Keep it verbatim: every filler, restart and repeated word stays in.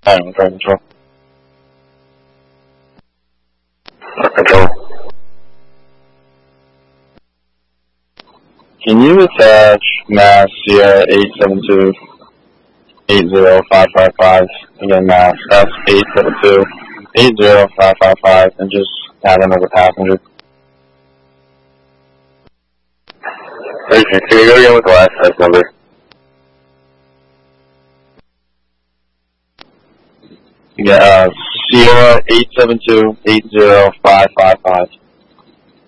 Alright, control. Control. Can you attach Mass Sierra eight seven two eight zero five five five? Again, Mass S eight seven two eight zero five five five, and just add another passenger. Okay, can you go again with the last test number? Yeah, uh, Sierra eight seven two eight zero five five five.